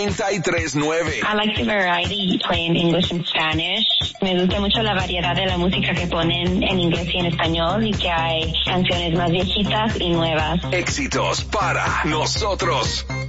93.9. I like the variety playing English and Spanish. Me gusta mucho la variedad de la música que ponen en inglés y en español y que hay canciones más viejitas y nuevas. Éxitos para nosotros.